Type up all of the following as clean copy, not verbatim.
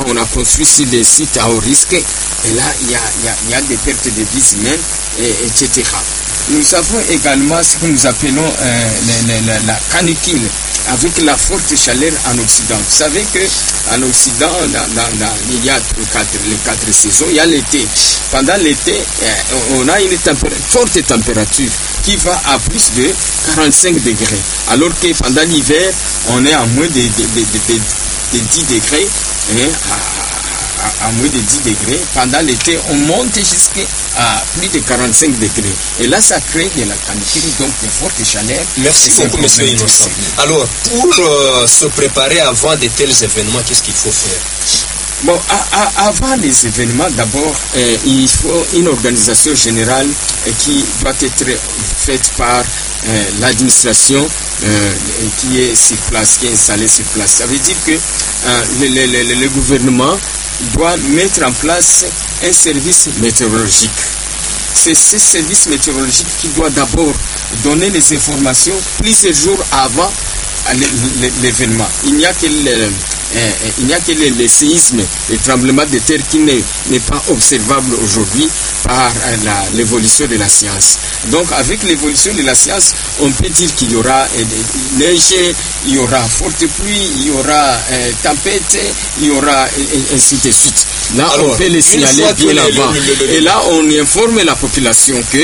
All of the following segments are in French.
on a construit sur des sites à haut risque, et là, il y a des pertes de vies humaines, etc. Nous avons également ce que nous appelons la canicule, avec la forte chaleur en Occident. Vous savez qu'en Occident, il y a les quatre saisons. Il y a l'été. Pendant l'été, on a une forte température qui va à plus de 45 degrés. Alors que pendant l'hiver, on est à moins de 10 degrés. À moins de 10 degrés. Pendant l'été, on monte jusqu'à plus de 45 degrés. Et là, ça crée de la canicule, donc de fortes chaleurs. Merci beaucoup, monsieur Innocent. Alors, pour se préparer avant de tels événements, qu'est-ce qu'il faut faire? Bon, avant les événements, d'abord, il faut une organisation générale qui doit être faite par l'administration qui est sur place, qui est installée sur place. Ça veut dire que le gouvernement doit mettre en place un service météorologique. C'est ce service météorologique qui doit d'abord donner les informations plusieurs jours avant l'événement. Il n'y a que les séismes, les tremblements de terre qui n'est pas observable aujourd'hui par l'évolution de la science. Donc avec l'évolution de la science, on peut dire qu'il y aura neige, il y aura forte pluie, il y aura tempête, il y aura ainsi de suite. Là, alors, on peut les signaler bien avant. Et là, on informe la population que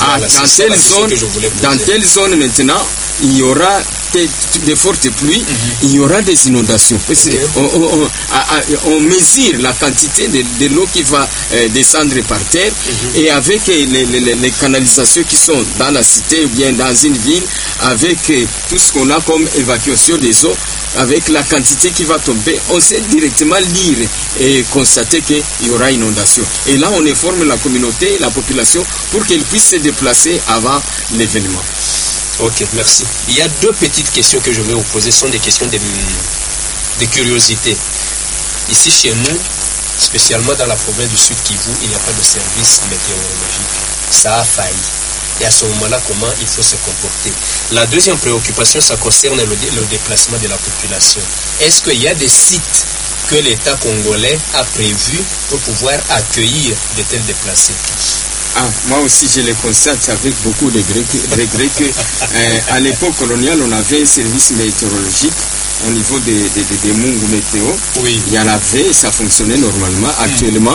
dans telle zone maintenant, il y aura de fortes pluies, il y aura des inondations. Okay. On mesure la quantité de l'eau qui va descendre par terre et avec les canalisations qui sont dans la cité ou bien dans une ville, avec tout ce qu'on a comme évacuation des eaux, avec la quantité qui va tomber, on sait directement lire et constater qu'il y aura inondation. Et là, on informe la communauté, la population, pour qu'elle puisse se déplacer avant l'événement. Ok, merci. Il y a deux petites questions que je vais vous poser. Ce sont des questions de curiosité. Ici, chez nous, spécialement dans la province du Sud Kivu, il n'y a pas de service météorologique. Ça a failli. Et à ce moment-là, comment il faut se comporter? La deuxième préoccupation, ça concerne le déplacement de la population. Est-ce qu'il y a des sites que l'État congolais a prévus pour pouvoir accueillir de tels déplacés? Moi aussi, je le constate avec beaucoup de regrets que à l'époque coloniale, on avait un service météorologique au niveau des Mungu Météo. Oui. Il y en avait, ça fonctionnait normalement. Actuellement,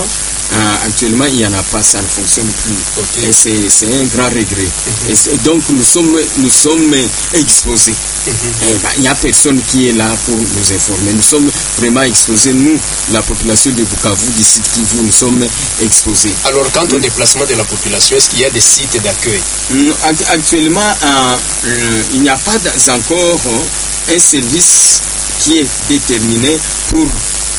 il n'y en a pas, ça ne fonctionne plus. Okay. Et c'est un grand regret. Et donc, nous sommes exposés. Il n'y a personne qui est là pour nous informer. Nous sommes vraiment exposés. Nous, la population de Bukavu, d'ici Kivu, nous sommes exposés. Alors, quant au déplacement de la population, est-ce qu'il y a des sites d'accueil? Actuellement, il n'y a pas encore un service qui est déterminé pour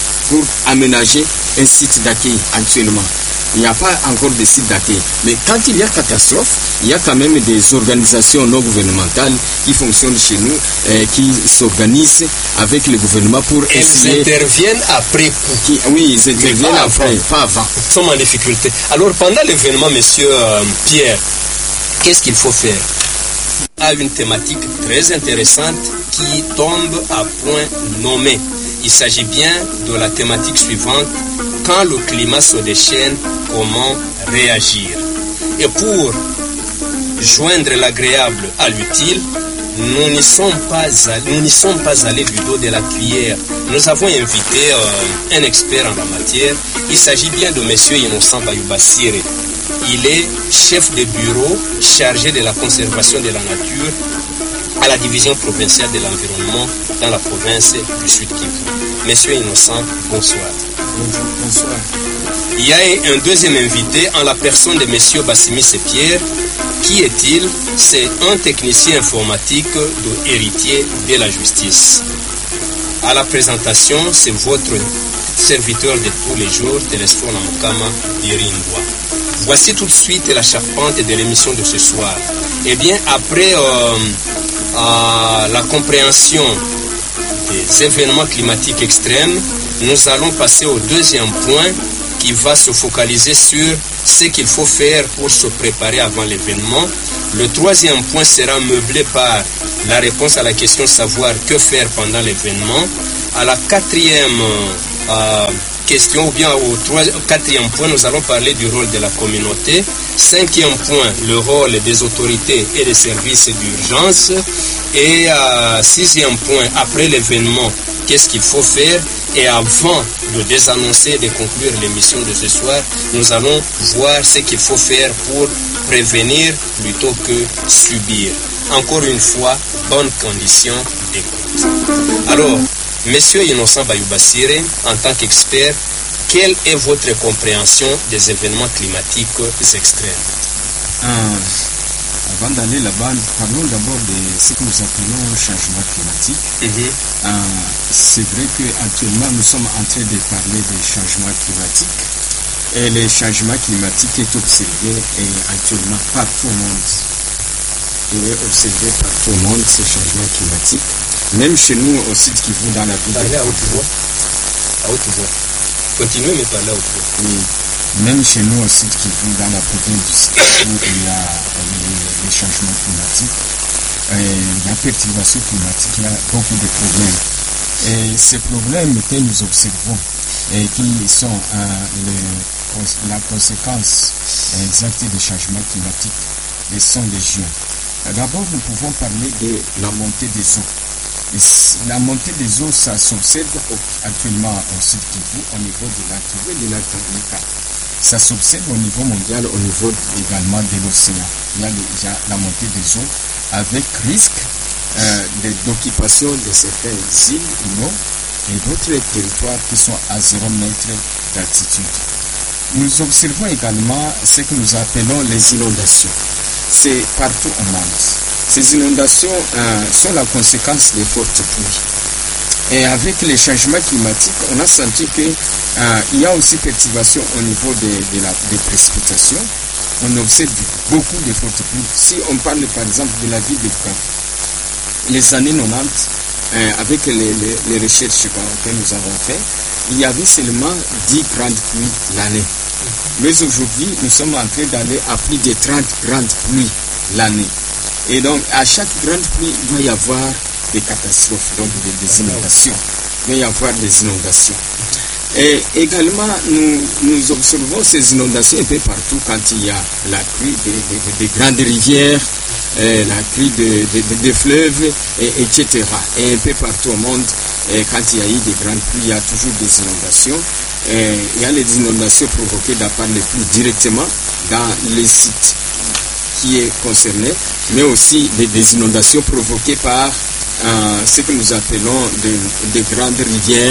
aménager un site d'accueil actuellement. Il n'y a pas encore de site d'accueil. Mais quand il y a catastrophe, il y a quand même des organisations non gouvernementales qui fonctionnent chez nous, qui s'organisent avec le gouvernement pour essayer... Ils interviennent après coup. Oui, ils interviennent après, pas avant. Nous sommes en difficulté. Alors, pendant l'événement, monsieur Pierre, qu'est-ce qu'il faut faire? Il y a une thématique très intéressante qui tombe à point nommé. Il s'agit bien de la thématique suivante: quand le climat se déchaîne, comment réagir? Et pour joindre l'agréable à l'utile, nous n'y sommes pas allés du dos de la cuillère. Nous avons invité un expert en la matière. Il s'agit bien de M. Innocent Bayoubassire. Il est chef de bureau chargé de la conservation de la nature à la division provinciale de l'environnement dans la province du Sud Kivu. Monsieur Innocent, bonsoir. Bonsoir. Il y a un deuxième invité en la personne de Monsieur Bassimi Sepierre. Qui est-il? C'est un technicien informatique de héritier de la justice. À la présentation, c'est votre serviteur de tous les jours, Télésphore Mukama Dirindwa. Voici tout de suite la charpente de l'émission de ce soir. Eh bien, après la compréhension des événements climatiques extrêmes, nous allons passer au deuxième point qui va se focaliser sur ce qu'il faut faire pour se préparer avant l'événement. Le troisième point sera meublé par la réponse à la question savoir que faire pendant l'événement. À la quatrième question, ou bien au quatrième point, nous allons parler du rôle de la communauté. Cinquième point, le rôle des autorités et des services d'urgence. Et sixième point, après l'événement, qu'est-ce qu'il faut faire? Et avant de désannoncer et de conclure l'émission de ce soir, nous allons voir ce qu'il faut faire pour prévenir plutôt que subir. Encore une fois, bonne condition d'écoute. Alors, Monsieur Innocent Bayoubassiré, en tant qu'expert, quelle est votre compréhension des événements climatiques extrêmes? Avant d'aller là-bas, parlons d'abord de ce que nous appelons changement climatique. C'est vrai qu'actuellement, nous sommes en train de parler des changements climatiques. Et le changement climatique est observé actuellement partout au monde. Il est observé partout au monde, ce changement climatique. Même chez nous, au site Kivu, dans la ville. Parlez à haute voix. À haute voix. Continuez, mais parlez à haute voix. Oui. Même chez nous, au site Kivu, dans la province du site Kivu, il y a les changements climatiques. La perturbation climatique, il y a beaucoup de problèmes. Et ces problèmes que nous observons et qui sont la conséquence exacte des changements climatiques, sont légion. D'abord, nous pouvons parler de la montée des eaux. La montée des eaux, ça s'observe actuellement au sud Kivu, au niveau de la Kivu et de la Tanganyika. Ça s'observe au niveau mondial, au niveau également de l'océan. Il y a la montée des eaux avec risque d'occupation de certaines îles et d'autres territoires qui sont à 0 mètre d'altitude. Nous observons également ce que nous appelons les inondations. C'est partout au monde. Ces inondations sont la conséquence des fortes pluies. Et avec les changements climatiques, on a senti qu'il y a aussi perturbation au niveau des précipitations. On observe beaucoup de fortes pluies. Si on parle par exemple de la ville de Bukavu, les années 90, avec les recherches que nous avons faites, il y avait seulement 10 grandes pluies l'année. Mais aujourd'hui, nous sommes en train d'aller à plus de 30 grandes pluies l'année. Et donc, à chaque grande pluie, il doit y avoir des catastrophes, donc des inondations. Il doit y avoir des inondations. Et également, nous observons ces inondations un peu partout quand il y a la crue des grandes rivières, la crue des fleuves, etc. Et un peu partout au monde, quand il y a eu des grandes pluies, il y a toujours des inondations. Il y a les inondations provoquées par les pluies directement dans les sites qui est concerné, mais aussi des inondations provoquées par ce que nous appelons des grandes rivières.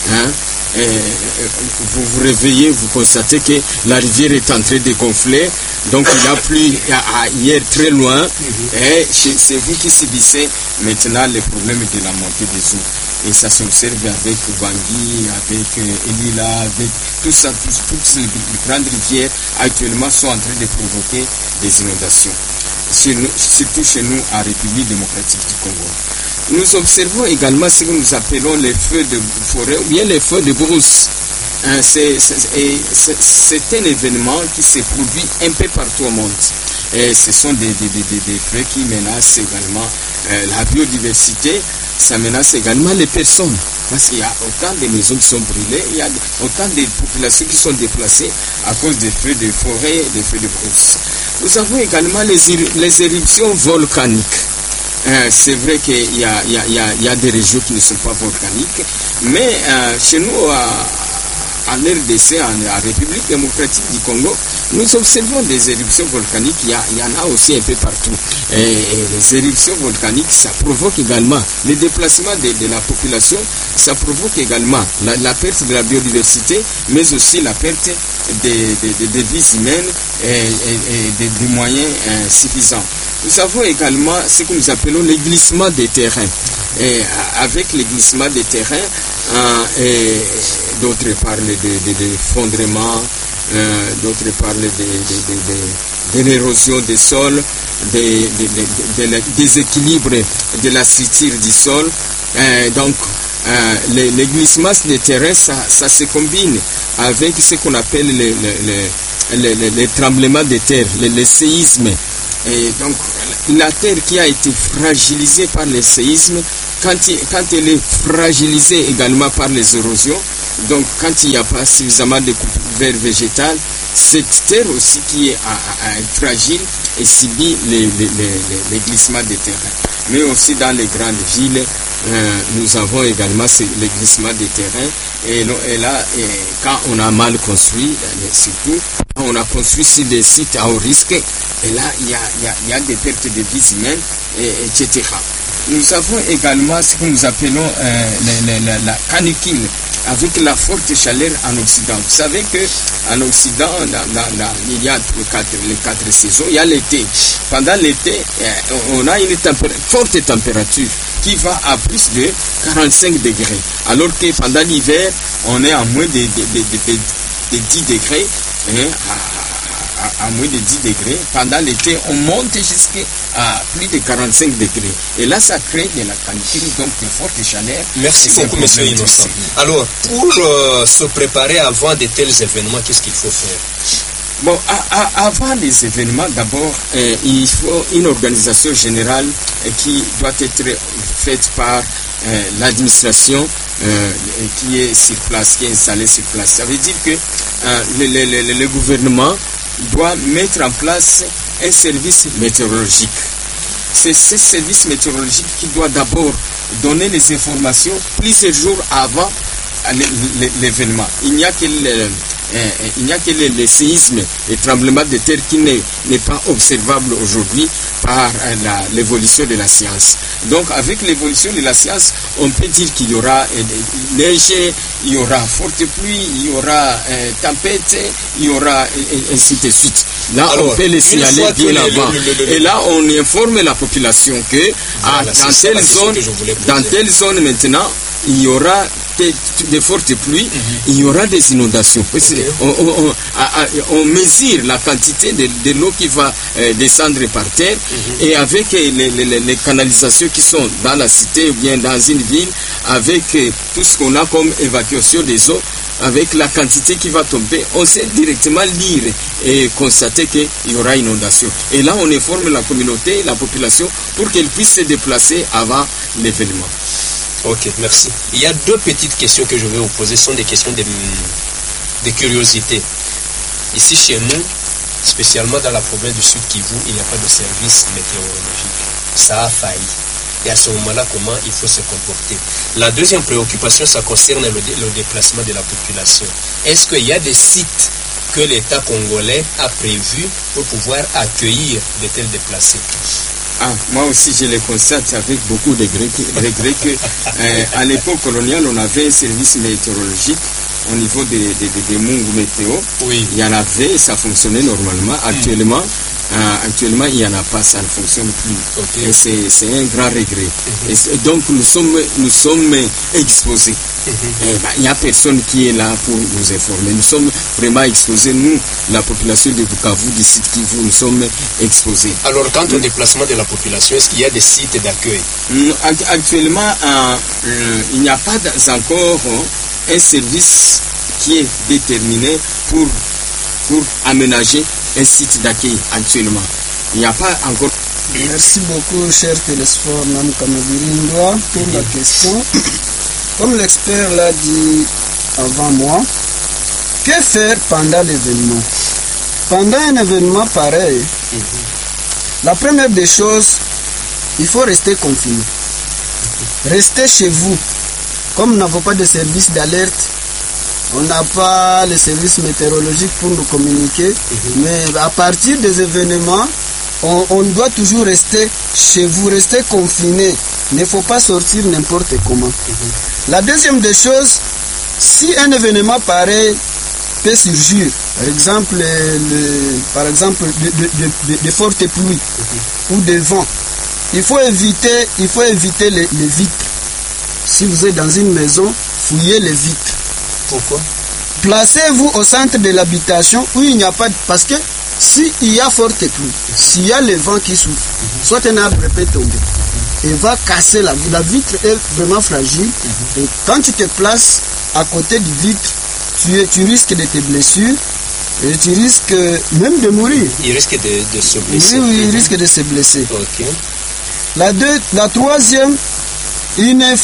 Vous vous réveillez, vous constatez que la rivière est en train de gonfler, donc il a plu hier très loin, et c'est vous qui subissez maintenant les problèmes de la montée des eaux. Et ça s'observe avec Bangui, avec Elila, avec tout ça, toutes ces grandes rivières actuellement sont en train de provoquer des inondations. Surtout chez nous, en République démocratique du Congo. Nous observons également ce que nous appelons les feux de forêt ou bien les feux de brousse. C'est un événement qui se produit un peu partout au monde. Et ce sont des feux qui menacent également la biodiversité, ça menace également les personnes. Parce qu'il y a autant de maisons qui sont brûlées, il y a autant de populations qui sont déplacées à cause des feux de forêt, des feux de brousse. Nous avons également les éruptions volcaniques. C'est vrai qu'il y a des régions qui ne sont pas volcaniques, mais chez nous, en RDC, en République démocratique du Congo, nous observons des éruptions volcaniques, il y en a aussi un peu partout. Et les éruptions volcaniques, ça provoque également le déplacement de la population, ça provoque également la perte de la biodiversité, mais aussi la perte des vies humaines et des moyens suffisants. Nous avons également ce que nous appelons les glissements des terrains. Et avec les glissements des terrains, d'autres parlent d'effondrement, d'autres parlent de l'érosion des sols, des déséquilibres de la structure du sol. Donc, les glissements des terrains, ça se combine avec ce qu'on appelle les tremblements de terre, les séismes. Et donc, la terre qui a été fragilisée par les séismes, quand elle est fragilisée également par les érosions, donc quand il n'y a pas suffisamment de couvert végétal, cette terre aussi qui est fragile et subit les glissements de terrain. Mais aussi dans les grandes villes, nous avons également les glissements de terrain. Et là, quand on a mal construit, surtout, quand on a construit sur des sites à haut risque, et là, il y a des pertes de vies humaines, etc. Nous avons également ce que nous appelons la canicule, avec la forte chaleur en Occident. Vous savez qu'en Occident, il y a les quatre saisons. Il y a l'été. Pendant l'été, on a une forte température qui va à plus de 45 degrés. Alors que pendant l'hiver, on est à moins de 10 degrés. À moins de 10 degrés. Pendant l'été, on monte jusqu'à plus de 45 degrés. Et là, ça crée de la canicule, donc de forte chaleur. Merci beaucoup, monsieur Innocent. Alors, pour se préparer avant de tels événements, qu'est-ce qu'il faut faire? Bon, avant les événements, d'abord, il faut une organisation générale qui doit être faite par l'administration qui est sur place, qui est installée sur place. Ça veut dire que le gouvernement doit mettre en place un service météorologique. C'est ce service météorologique qui doit d'abord donner les informations plusieurs jours avant l'événement. Il n'y a que les séismes et tremblements de terre qui n'est pas observable aujourd'hui par l'évolution de la science. Donc avec l'évolution de la science, on peut dire qu'il y aura neige, il y aura forte pluie, il y aura tempête, il y aura ainsi de suite. Là, alors, on peut les signaler bien avant. Et là, on informe la population que dans telle zone maintenant, il y aura de fortes pluies, il y aura des inondations. Okay. On mesure la quantité de l'eau qui va descendre par terre et avec les canalisations qui sont dans la cité ou bien dans une ville, avec tout ce qu'on a comme évacuation des eaux, avec la quantité qui va tomber, on sait directement lire et constater qu'il y aura inondation. Et là, on informe la communauté, la population, pour qu'elle puisse se déplacer avant l'événement. Ok, merci. Il y a deux petites questions que je vais vous poser. Ce sont des questions de curiosité. Ici, chez nous, spécialement dans la province du Sud Kivu, il n'y a pas de service météorologique. Ça a failli. Et à ce moment-là, comment il faut se comporter? La deuxième préoccupation, ça concerne le déplacement de la population. Est-ce qu'il y a des sites que l'État congolais a prévus pour pouvoir accueillir de tels déplacés? Moi aussi, je le constate avec beaucoup de regrets que à l'époque coloniale, on avait un service météorologique au niveau des Mungu Météo. Oui. Il y en avait, ça fonctionnait normalement. Actuellement, il n'y en a pas, ça ne fonctionne plus. Okay. Et c'est un grand regret. Et donc, nous sommes exposés. Il n'y a personne qui est là pour nous informer. Nous sommes vraiment exposés. Nous, la population de Bukavu, du site Kivu, nous sommes exposés. Alors, quant au déplacement de la population, est-ce qu'il y a des sites d'accueil? Actuellement, il n'y a pas encore un service qui est déterminé pour aménager un site d'accueil actuellement. Il n'y a pas encore. Merci beaucoup, cher Télésphore Namkamabirindwa, pour la question. Comme l'expert l'a dit avant moi, que faire pendant l'événement? Pendant un événement pareil, la première des choses, il faut rester confiné. Restez chez vous. Comme nous n'avons pas de service d'alerte, on n'a pas les services météorologiques pour nous communiquer, mais à partir des événements, on doit toujours rester chez vous, rester confiné. Il ne faut pas sortir n'importe comment. La deuxième des choses, si un événement pareil peut surgir, par exemple de fortes pluies ou de vent, il faut éviter les vitres. Si vous êtes dans une maison, fouillez les vitres. Pourquoi? Placez-vous au centre de l'habitation où il n'y a pas de... Parce que s'il y a forte pluie, s'il y a le vent qui souffle, soit un arbre peut tomber et va casser la vitre. La vitre est vraiment fragile. Et quand tu te places à côté du vitre, tu risques de te blessures Et tu risques même de mourir. Il risque de se blesser. Oui, il risque de se blesser. Ok. La troisième, il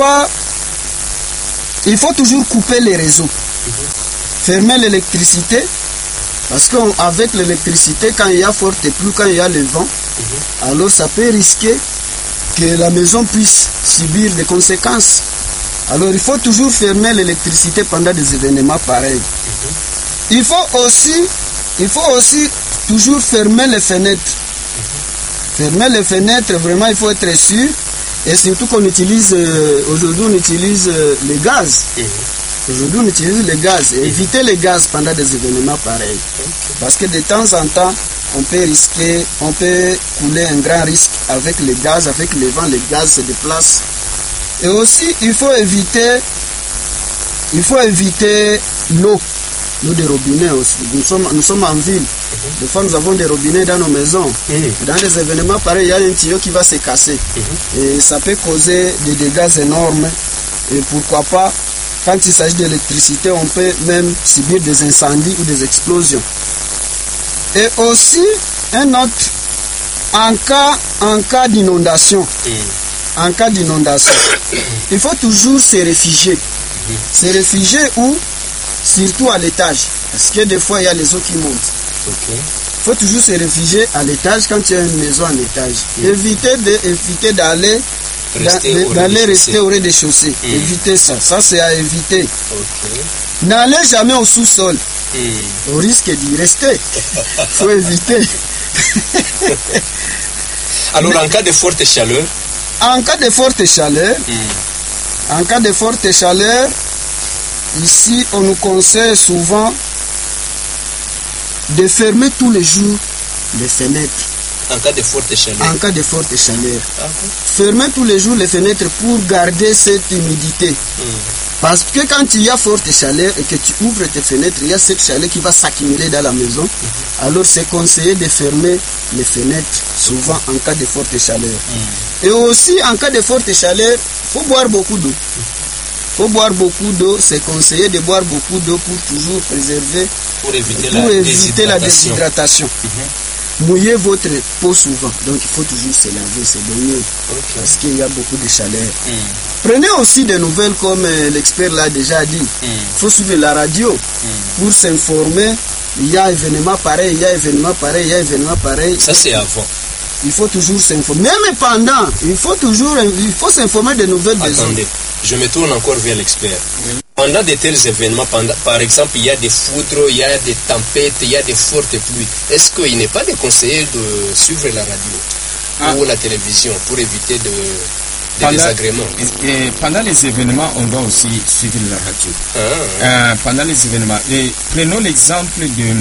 faut toujours couper les réseaux. Fermer l'électricité, parce qu'avec l'électricité, quand il y a forte pluie, quand il y a le vent, alors ça peut risquer que la maison puisse subir des conséquences. Alors il faut toujours fermer l'électricité pendant des événements pareils. Il faut aussi toujours fermer les fenêtres. Fermer les fenêtres, vraiment il faut être sûr. Et surtout qu'on utilise, aujourd'hui on utilise le gaz. Aujourd'hui on utilise le gaz. Et éviter le gaz pendant des événements pareils. Parce que de temps en temps, on peut couler un grand risque avec le gaz, avec le vent, le gaz se déplace. Et aussi, il faut éviter l'eau des robinets aussi. Nous sommes en ville. Des fois, nous avons des robinets dans nos maisons. Dans des événements pareils, il y a un tuyau qui va se casser. Et ça peut causer des dégâts énormes. Et pourquoi pas, quand il s'agit d'électricité, on peut même subir des incendies ou des explosions. Et aussi, un autre, en cas d'inondation, il faut toujours se réfugier. Se réfugier où? Surtout à l'étage. Parce que des fois, il y a les eaux qui montent. Il faut toujours se réfugier à l'étage quand il y a une maison à l'étage. Éviter d'aller rester au rez-de-chaussée. Éviter ça. Ça, c'est à éviter. N'allez jamais au sous-sol. Au risque d'y rester. Il faut éviter. Alors, en cas de forte chaleur? En cas de forte chaleur, ici, on nous conseille souvent de fermer tous les jours les fenêtres. En cas de forte chaleur? Fermer tous les jours les fenêtres pour garder cette humidité. Parce que quand il y a forte chaleur et que tu ouvres tes fenêtres, il y a cette chaleur qui va s'accumuler dans la maison. Alors c'est conseillé de fermer les fenêtres, souvent en cas de forte chaleur. Et aussi en cas de forte chaleur, il faut boire beaucoup d'eau. C'est conseillé de boire beaucoup d'eau pour toujours préserver, pour éviter la déshydratation. Mouillez votre peau souvent, donc il faut toujours se laver, c'est mieux, parce qu'il y a beaucoup de chaleur. Prenez aussi des nouvelles comme l'expert l'a déjà dit. Il faut suivre la radio pour s'informer. Il y a événement pareil, Ça c'est avant. Il faut toujours s'informer. Même pendant, il faut s'informer des nouvelles des autres. Attendez, je me tourne encore vers l'expert. Pendant de tels événements, par exemple, il y a des foudres, il y a des tempêtes, il y a des fortes pluies. Est-ce qu'il n'est pas déconseillé de suivre la radio ou la télévision pour éviter des désagréments? Pendant les événements, on doit aussi suivre la radio. Pendant les événements. Prenons l'exemple de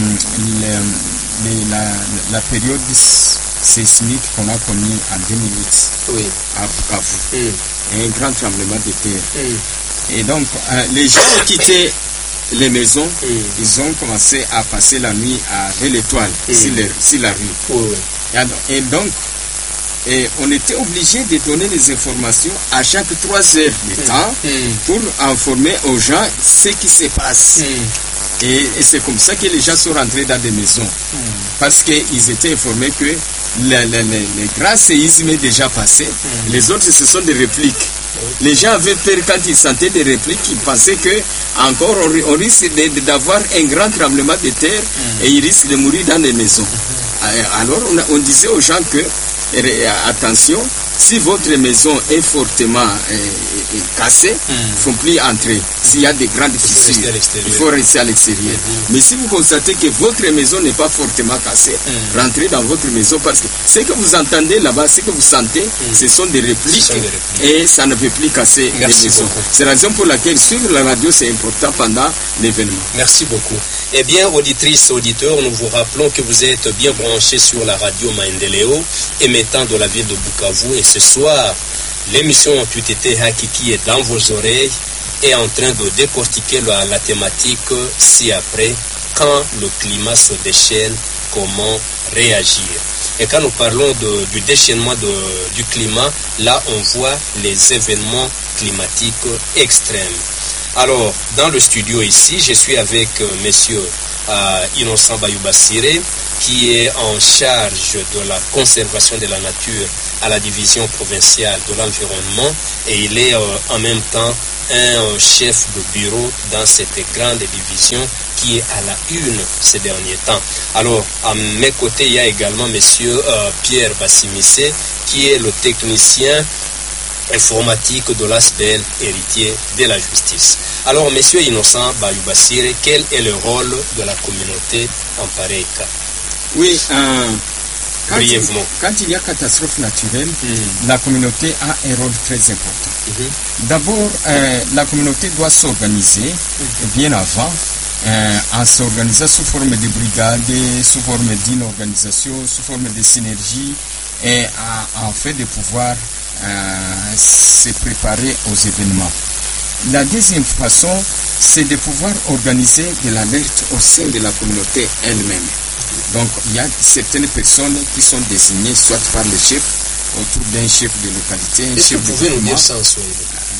la période sismique qu'on a connue en 2008 à Bukavu. Un grand tremblement de terre. Et donc, les gens ont quitté les maisons, ils ont commencé à passer la nuit avec l'étoile sur la rue. Et donc, on était obligé de donner les informations à chaque 3 heures de temps pour informer aux gens ce qui se passe. Et c'est comme ça que les gens sont rentrés dans des maisons. Parce qu'ils étaient informés que le grand séisme est déjà passé. Les autres, ce sont des répliques. Les gens avaient peur quand ils sentaient des répliques, ils pensaient que encore on risque d'avoir un grand tremblement de terre et ils risquent de mourir dans les maisons. Alors on disait aux gens que attention, si votre maison est fortement cassée, il ne faut plus entrer. S'il y a des grandes fissures, il faut rester à l'extérieur. Mais si vous constatez que votre maison n'est pas fortement cassée, rentrez dans votre maison parce que ce que vous entendez là-bas, ce que vous sentez, ce sont des répliques et ça ne peut plus casser les maisons. C'est la raison pour laquelle suivre la radio, c'est important pendant l'événement. Merci beaucoup. Eh bien, auditrices, auditeurs, nous vous rappelons que vous êtes bien branchés sur la radio Maendeleo, émettant de la ville de Bukavu. Et ce soir, l'émission Tutété Hakiki est dans vos oreilles et en train de décortiquer la thématique ci-après, quand le climat se déchaîne, comment réagir. Et quand nous parlons du déchaînement du climat, là on voit les événements climatiques extrêmes. Alors, dans le studio ici, je suis avec monsieur Innocent Bayoubassiré, qui est en charge de la conservation de la nature à la division provinciale de l'environnement, et il est en même temps un chef de bureau dans cette grande division qui est à la une ces derniers temps. Alors, à mes côtés, il y a également monsieur Pierre Bassimissé, qui est le technicien informatique de l'ASBEL, héritier de la justice. Alors, monsieur Innocent Bayoubassiré, quel est le rôle de la communauté en pareil cas? Oui, brièvement. Quand il y a catastrophe naturelle, la communauté a un rôle très important. D'abord, la communauté doit s'organiser bien avant, en s'organisant sous forme de brigades, sous forme d'une organisation, sous forme de synergie, et en fait de pouvoir se préparer aux événements. La deuxième façon, c'est de pouvoir organiser de l'alerte au sein de la communauté elle-même. Donc, il y a certaines personnes qui sont désignées soit par le chef, autour d'un chef de localité, un chef de gouvernement. Est-ce que vous pouvez nous dire ça en Swahili?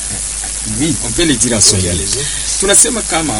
Oui, on peut le dire en Swahili. Tunasema kama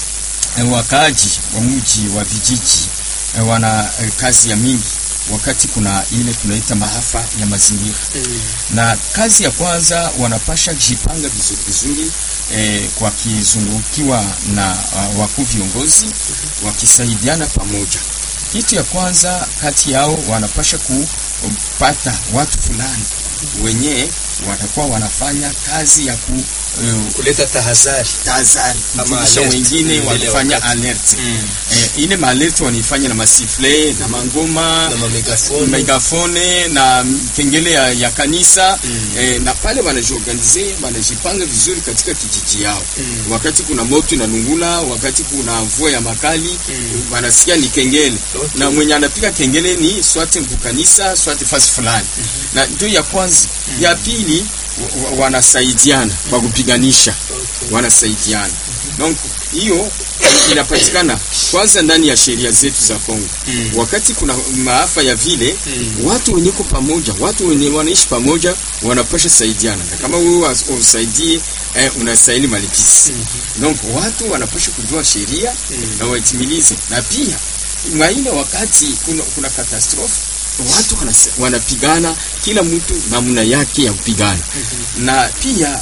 wakaaji wa mji wa vijiji wana kazi ya mingi wakati kuna ile tunaita maafa ya mazingira. Na kazi ya kwanza wanapasha jipanga vizuri kwa kizungukiwa na wakuu viongozi wakisaidiana pamoja. Kitu ya kwanza kati yao wanapasha kupata watu fulani wenye watakuwa wanafanya kazi ya kuleta tahadhari, kujulisha wengine, wanafanya alert. Ile alert wanaifanya na masifle na mangoma na megafone na kengele ya kanisa. Na pale wanajiorganize, wanajipanga vizuri katika kijiji yao. Wakati kuna moto na nungula, wakati kuna mvua ya makali, wanasikia ni kengele. Na mwenye anapiga kengele ni swate mkukanisa, swate fasi fulani. Na ndio ya kwanza. Ya pili, wanasaidiana kwa kupiganisha. Wanasaidiana. Donc hiyo inapatikana kwanza ndani ya sheria zetu za Kongo. Wakati kuna maafa ya vile, watu wenye pamoja, watu wenye wanaishi pamoja wanapasha saidiana. Na kama wewe usaidie, unastahili malipizi. Donc watu wanapasha kujua sheria na waitimilize. Na pia mwaine wakati kuna katastrofe, watu wanapigana, kila mtu namna yake ya kupigana. Na pia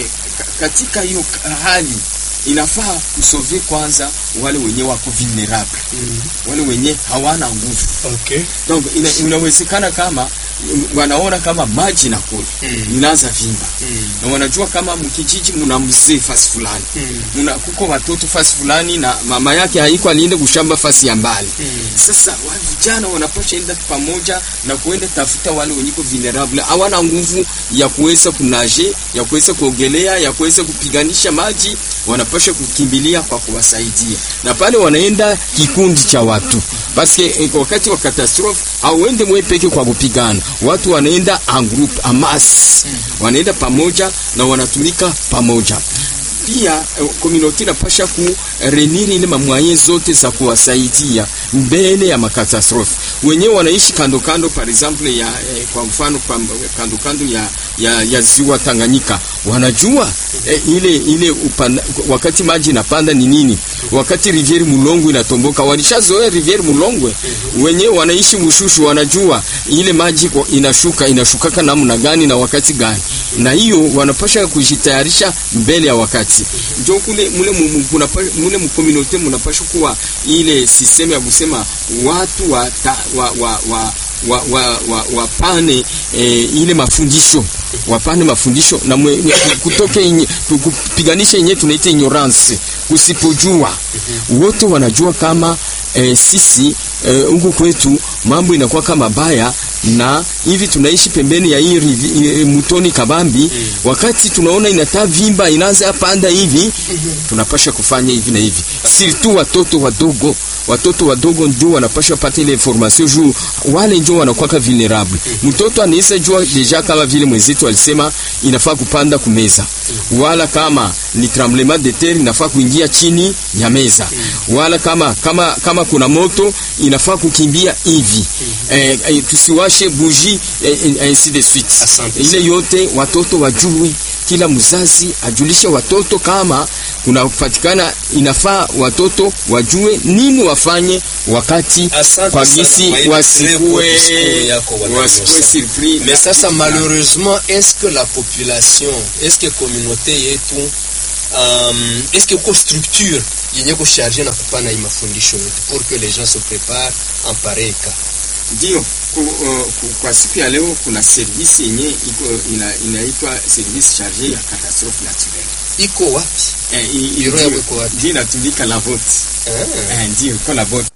katika hiyo hali inafaa kusove kwanza wale wenye wako vulnerable, wale wenye hawana nguvu. Donc inawezekana kama wanaona kama maji na kule inaanza vimba, na wanajua kama mkijiji mna mzee fasi fulani, mna kuko watoto fasi fulani, na mama yake haiko alienda kushamba fasi ya mbali. Sasa vijana wanapaswa enda pamoja na kuenda tafuta wale wenye ko vulnerable, hawana nguvu ya kuweza kunaje, ya kuweza kuogelea, ya kuweza kupiganisha maji, wanapaswa kukimbilia kwa kuwasaidia. Na pale wanaenda kikundi cha watu, basi wakati wa katastrofe hauende mwe peke kwa kupigana. Watu wanaenda en group, en masse, wanaenda pamoja na wanatumika pamoja. Pia community inapasha kureniri ile mamwaye zote za kuwasaidia mbele ya makatastrofe. Wenyewe wanaishi kando kando, par exemple ya kwa mfano kando kando ya ziwa Tanganyika, wanajua ile wakati maji inapanda ni nini, wakati rivière Mulongwe inatomboka, walishazoea rivière Mulongwe. Wenyewe wanaishi Mushushu, wanajua ile maji inashukaka namna gani na wakati gani, na hiyo wanapasha kujitayarisha mbele ya wakati. Ndio kule mule mcommunauté mnapasha kuwa ile system ya kusema watu wapane ile mafundisho, wapane mafundisho na kutoke kupiganisha yenyewe tunaita ignorance, kusipojua. Wote wanajua kama sisi huko kwetu mambo inakuwa kama baya, na hivi tunaishi pembeni ya hii mtoni Kabambi. Wakati tunaona inata vimba inaanza panda hivi, tunapasha kufanya hivi na hivi. Surtout watoto wadogo ndio wanapasha pata ile information juu wale ndio wanakuwa vulnerable. Mtoto anaweza jua deja kama vile mwenzetu alisema inafaa kupanda kumeza, wala kama ni tremblement de terre inafaa kuingia chini ya meza, wala kama kuna moto inafaa kukimbia hivi. Tusiwache wawashe buji ainsi de suite. Asante. Ile yote watoto wajui, kila mzazi ajulishe watoto kama kunapatikana, inafaa watoto wajue nini wafanye wakati kwa gisi wasikuwe surpris. Mais sasa malheureusement, est-ce que la population, est-ce que communauté yetu, est-ce que ko structure yenye ko charger na kupana hii mafundisho yote pour que les gens se préparent en pareil cas? Ndio kwa siku ya leo kuna service yenye iko inaitwa service chargé ya catastrophe naturelle. Iko wapi? Biro yako iko wapi? Ndio inatumika la vote. Ndio kwa la vote.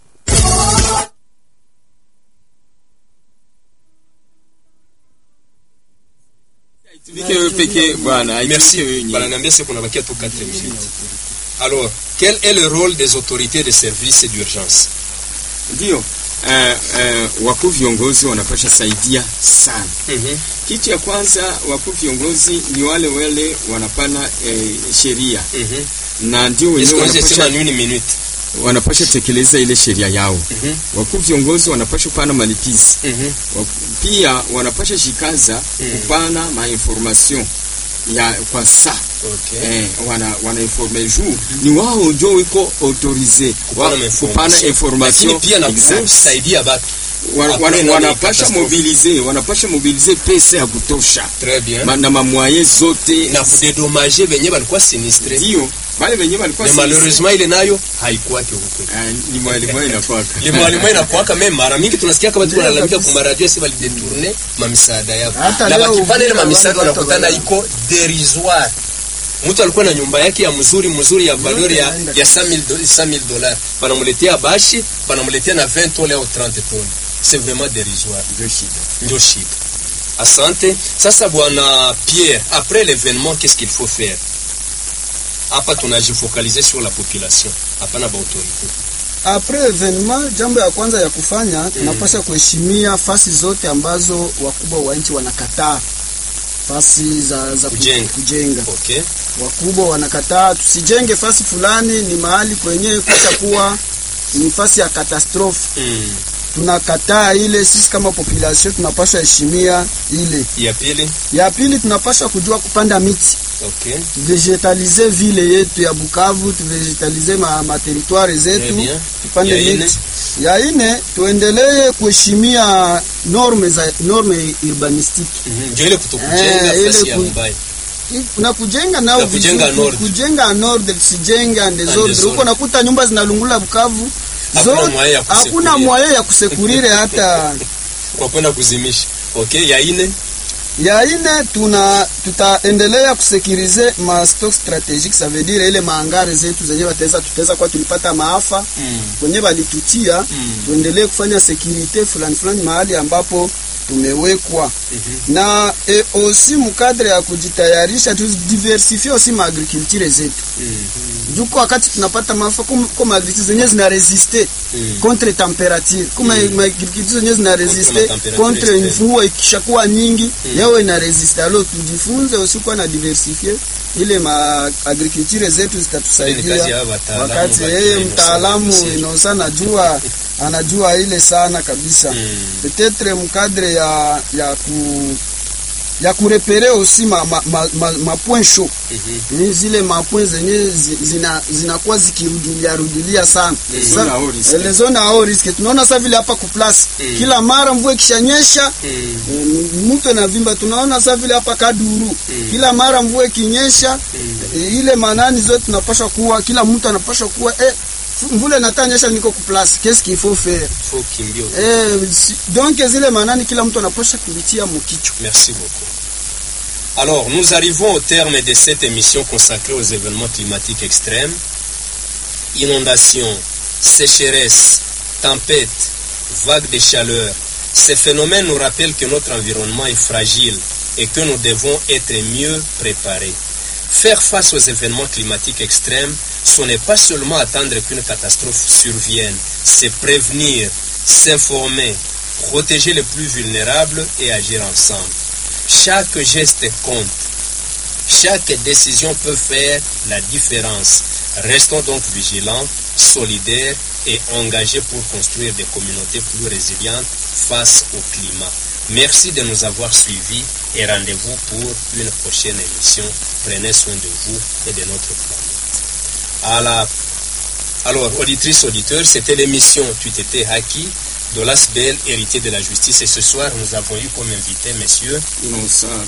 Merci. Alors, quel est le rôle des autorités de service et d'urgence? Ndio wakuu viongozi wanapasha saidia sana. Kitu ya kwanza, wakuu viongozi ni wale wanapana sheria. Na ndio wenyewe wanapasha tekeleza ile sheria yao. Wakuu viongozi wanapasha kupana malipizi. Pia wanapasha shikaza kupana information ya kwa saa. Wana informe juu ni wao ndio wiko autorize kupana information pia na kusaidia watu. Wanapasha mobiliser pesa ya kutosha. Très bien. Na mamwaye zote na kudedommager wenye walikuwa sinistre. Ndio wale wenye walikuwa sinistre. Malheureusement ile nayo haikuwa huko. Ni mwalimu inakuwa. Ni mwalimu inakuwa meme mara mingi tunasikia kama watu wanalalamika kwa radio si walidetourner mamisaada yao. Na wakipanda ile mamisaada wanakutana iko dérisoire. Mtu alikuwa na nyumba yake ya mzuri ya valeur ya $100,000. Banamletea bashi, banamletea na 20 tonnes au 30 tonnes. C'est vraiment dérisoire. Ndio shida. Asante. Sasa bwana Pierre, après l'événement, qu'est-ce qu'il faut faire? Hapa tunajifocaliser sur la population, hapana ba autorité. Après événement, jambo ya kwanza ya kufanya tunapaswa kuheshimia fasi zote ambazo wakubwa wa nchi wanakataa. Fasi za kujenga. Okay. Wakubwa wanakataa tusijenge fasi fulani, ni mahali kwenye kuwa ni fasi ya katastrofe. Tunakataa ile, sisi kama population tunapaswa heshimia ile. Ya pili tunapaswa kujua kupanda miti. Okay. Vegetaliser ville yetu ya Bukavu, vegetaliser ma territoire zetu, tupande miti. Ya ine tuendelee kuheshimia norme urbanistique. Ndio ile kutokujenga fasi ya mbaya. Na kujenga nao kujenga nord kujenga desordre. Huko nakuta nyumba zinalungula Bukavu. Hakuna moyo ya kusekurire hata kwa kwenda kuzimisha. Okay, ya ine tutaendelea kusekirize ma stock strategique, ça veut dire ile maangare zetu zenyewe tutaweza kwa tulipata maafa kwenye balitutia, tuendelee kufanya securite fulani mahali ambapo tumewekwa. Na aussi mkadre ya kujitayarisha tu diversifier aussi ma agriculture zetu. Juko wakati tunapata maafa kama agriculture zenyewe zina resiste contre temperature, kama agriculture zenyewe zina resiste contre mvua ikishakuwa nyingi, yao ina resiste. Alors tujifunze aussi kwa na diversifier ile ma agriculture zetu zitatusaidia. Wakati yeye mtaalamu inaosana anajua ile sana kabisa. Peut-être mkadre ya kurepere aussi ma point chaud. Ni zile ma point zenye zinakuwa zikirudilia sana. Les zones à haut risque. Tunaona sasa vile hapa ku place. Kila mara mvua ikishanyesha, mtu anavimba. Tunaona sasa vile hapa Kaduru. Kila mara mvua ikinyesha, ile manani zote tunapaswa kuwa, kila mtu anapaswa kuwa mvule natanyesha niko ku place, qu'est-ce qu'il faut faire? Faut kimbio. Donc zile manani kila mtu anapaswa kulitia mkichwa. Merci beaucoup. Alors, nous arrivons au terme de cette émission consacrée aux événements climatiques extrêmes. Inondations, sécheresse, tempêtes, vagues de chaleur. Ces phénomènes nous rappellent que notre environnement est fragile et que nous devons être mieux préparés. Faire face aux événements climatiques extrêmes, ce n'est pas seulement attendre qu'une catastrophe survienne, c'est prévenir, s'informer, protéger les plus vulnérables et agir ensemble. Chaque geste compte. Chaque décision peut faire la différence. Restons donc vigilants, solidaires et engagés pour construire des communautés plus résilientes face au climat. Merci de nous avoir suivis et rendez-vous pour une prochaine émission. Prenez soin de vous et de notre planète. Alors, auditrices, auditeurs, c'était l'émission Tutété Haki de l'ASBEL, héritier de la justice. Et ce soir, nous avons eu comme invité, messieurs Innocent